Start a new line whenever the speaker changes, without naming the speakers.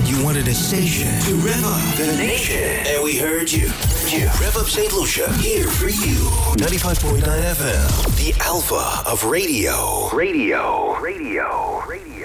You wanted a station to rev up the nation. And we heard you. Rev up St. Lucia, here for you. 95.9 FM, the alpha of radio. Radio.